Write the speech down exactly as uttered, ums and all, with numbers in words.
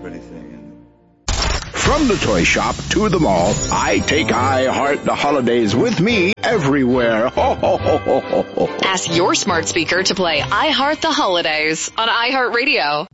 of anything. From the toy shop to the mall, I take I Heart the Holidays with me everywhere. Ho, ho, ho, ho, ho, ho. Ask your smart speaker to play I Heart the Holidays on iHeartRadio.